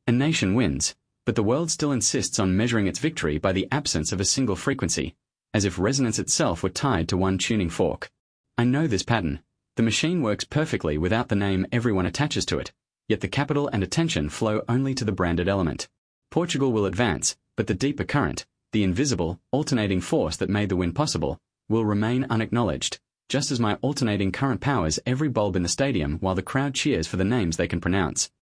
A nation wins, but the world still insists on measuring its victory by the absence of a single frequency, as if resonance itself were tied to one tuning fork. I know this pattern. The machine works perfectly without the name everyone attaches to it, yet the capital and attention flow only to the branded element. Portugal will advance, but the deeper current, the invisible, alternating force that made the win possible, will remain unacknowledged, just as my alternating current powers every bulb in the stadium while the crowd cheers for the names they can pronounce.